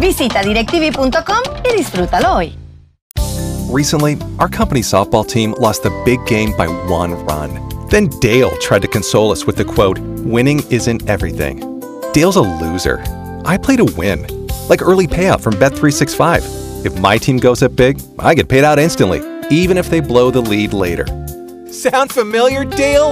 Visita DirecTV.com y disfrútalo hoy. Recently, our company's softball team lost the big game by 1 run. Then Dale tried to console us with the quote, "Winning isn't everything." Dale's a loser. I play to win, like early payout from Bet365. If my team goes up big, I get paid out instantly, even if they blow the lead later. Sound familiar, Dale?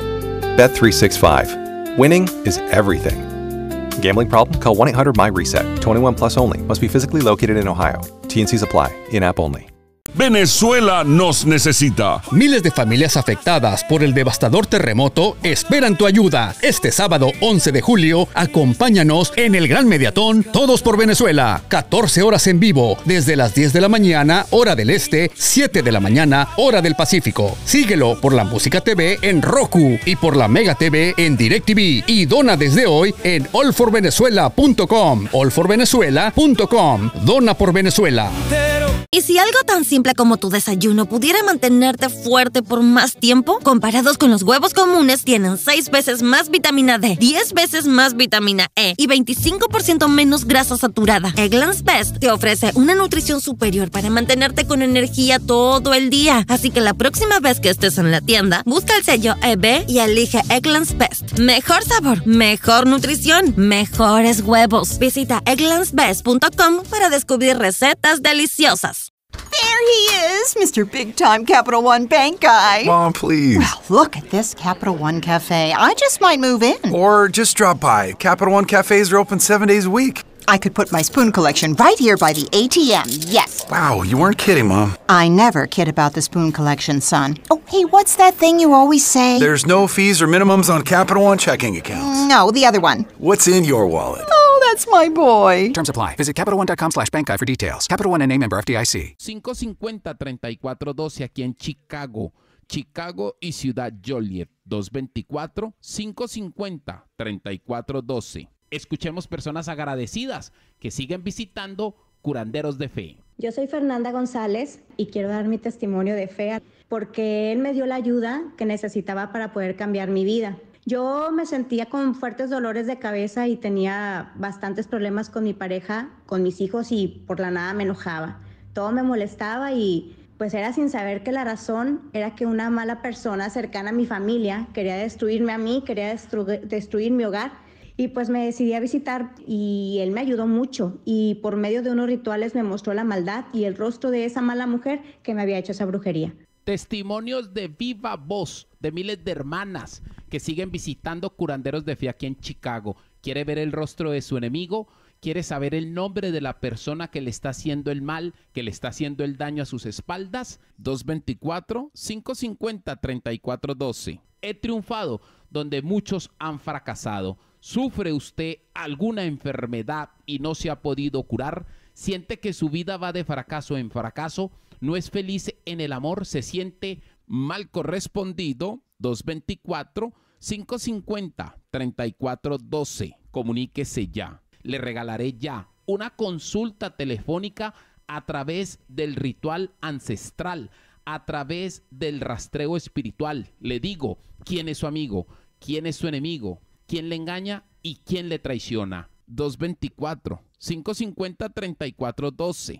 Bet365. Winning is everything. Gambling problem? Call 1-800-MY-RESET. 21 plus only. Must be physically located in Ohio. T&Cs apply. In-app only. Venezuela nos necesita. Miles de familias afectadas por el devastador terremoto esperan tu ayuda. Este sábado 11 de julio, acompáñanos en el Gran Mediatón Todos por Venezuela. 14 horas en vivo, desde las 10 de la mañana, hora del este, 7 de la mañana, hora del Pacífico. Síguelo por la Música TV en Roku y por la Mega TV en DirecTV. Y dona desde hoy en allforvenezuela.com. allforvenezuela.com. Dona por Venezuela. ¿Y si algo tan simple como tu desayuno pudiera mantenerte fuerte por más tiempo? Comparados con los huevos comunes, tienen 6 veces más vitamina D, 10 veces más vitamina E y 25% menos grasa saturada. Eggland's Best te ofrece una nutrición superior para mantenerte con energía todo el día. Así que la próxima vez que estés en la tienda, busca el sello EB y elige Eggland's Best. Mejor sabor, mejor nutrición, mejores huevos. Visita egglandsbest.com para descubrir recetas deliciosas. There he is, Mr. Big-Time Capital One Bank guy. Mom, please. Well, look at this Capital One Cafe. I just might move in. Or just drop by. Capital One cafes are open 7 days a week. I could put my spoon collection right here by the ATM, yes. Wow, you weren't kidding, Mom. I never kid about the spoon collection, son. Oh, hey, what's that thing you always say? There's no fees or minimums on Capital One checking accounts. No, the other one. What's in your wallet? Oh, that's my boy. Terms apply. Visit CapitalOne.com/bankguide for details. Capital One and member FDIC. 550-3412 aquí en Chicago. Chicago y Ciudad Joliet. 224-550-3412. Escuchemos personas agradecidas que siguen visitando Curanderos de Fe. Yo soy Fernanda González y quiero dar mi testimonio de fe porque él me dio la ayuda que necesitaba para poder cambiar mi vida. Yo me sentía con fuertes dolores de cabeza y tenía bastantes problemas con mi pareja, con mis hijos y por la nada me enojaba. Todo me molestaba y pues era sin saber que la razón era que una mala persona cercana a mi familia quería destruirme a mí, quería destruir mi hogar. Y pues me decidí a visitar y él me ayudó mucho y por medio de unos rituales me mostró la maldad y el rostro de esa mala mujer que me había hecho esa brujería. Testimonios de viva voz de miles de hermanas que siguen visitando Curanderos de Fe aquí en Chicago. ¿Quiere ver el rostro de su enemigo? ¿Quiere saber el nombre de la persona que le está haciendo el mal, que le está haciendo el daño a sus espaldas? 224-550-3412. He triunfado donde muchos han fracasado. ¿Sufre usted alguna enfermedad y no se ha podido curar? ¿Siente que su vida va de fracaso en fracaso? ¿No es feliz en el amor? ¿Se siente mal correspondido? 224-550-3412. Comuníquese ya. Le regalaré ya una consulta telefónica a través del ritual ancestral, a través del rastreo espiritual. Le digo quién es su amigo, quién es su enemigo, quién le engaña y quién le traiciona. 224-550-3412.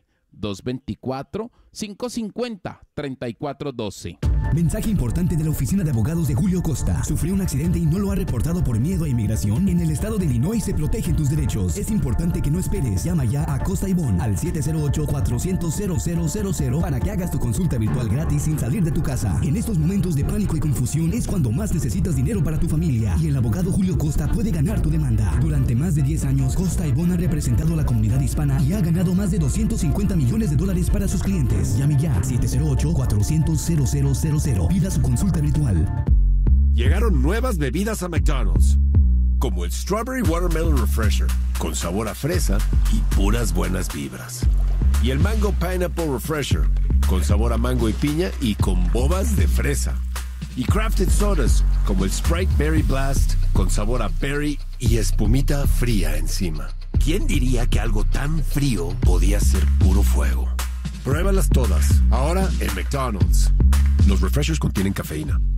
224-550-3412. Mensaje importante de la oficina de abogados de Julio Costa. Sufrió un accidente y no lo ha reportado por miedo a inmigración. En el estado de Illinois se protegen tus derechos. Es importante que no esperes. Llama ya a Costa y Bond al 708-400-0000 para que hagas tu consulta virtual gratis sin salir de tu casa. En estos momentos de pánico y confusión es cuando más necesitas dinero para tu familia. Y el abogado Julio Costa puede ganar tu demanda. Durante más de 10 años, Costa y Bond ha representado a la comunidad hispana y ha ganado más de $250 millones para sus clientes. Llame ya 708-400-0000. Pida su consulta virtual. Llegaron nuevas bebidas a McDonald's, como el Strawberry Watermelon Refresher, con sabor a fresa y puras buenas vibras. Y el Mango Pineapple Refresher, con sabor a mango y piña y con bobas de fresa. Y crafted sodas, como el Sprite Berry Blast, con sabor a berry y espumita fría encima. ¿Quién diría que algo tan frío podía ser puro fuego? Pruébalas todas, ahora en McDonald's. Los refreshers contienen cafeína.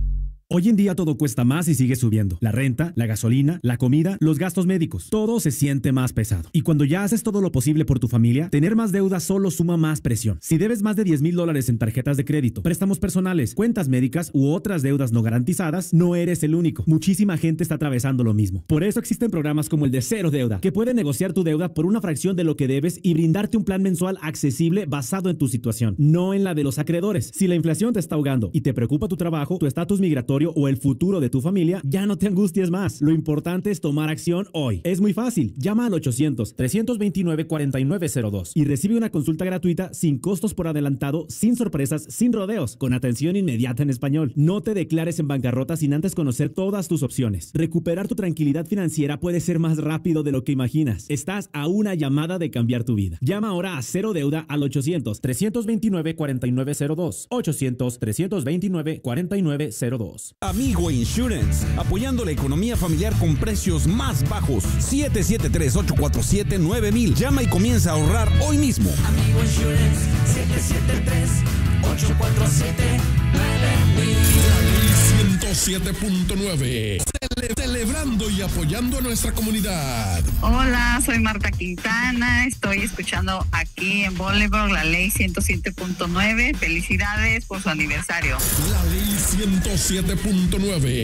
Hoy en día todo cuesta más y sigue subiendo. La renta, la gasolina, la comida, los gastos médicos. Todo se siente más pesado. Y cuando ya haces todo lo posible por tu familia, tener más deuda solo suma más presión. Si debes más de $10,000 en tarjetas de crédito, préstamos personales, cuentas médicas u otras deudas no garantizadas, no eres el único. Muchísima gente está atravesando lo mismo. Por eso existen programas como el de Cero Deuda, que pueden negociar tu deuda por una fracción de lo que debes y brindarte un plan mensual accesible basado en tu situación, no en la de los acreedores. Si la inflación te está ahogando y te preocupa tu trabajo, tu estatus migratorio o el futuro de tu familia, ya no te angusties más. Lo importante es tomar acción hoy. Es muy fácil. Llama al 800-329-4902 y recibe una consulta gratuita sin costos por adelantado, sin sorpresas, sin rodeos, con atención inmediata en español. No te declares en bancarrota sin antes conocer todas tus opciones. Recuperar tu tranquilidad financiera puede ser más rápido de lo que imaginas. Estás a una llamada de cambiar tu vida. Llama ahora a Cero Deuda al 800-329-4902. 800-329-4902. Amigo Insurance, apoyando la economía familiar con precios más bajos. 773-847-9000. Llama y comienza a ahorrar hoy mismo. Amigo Insurance, 773-847-9000. 107.9. Celebrando y apoyando a nuestra comunidad. Hola, soy Marta Quintana. Estoy escuchando aquí en Bolingbrook la ley 107.9. Felicidades por su aniversario. La ley 107.9.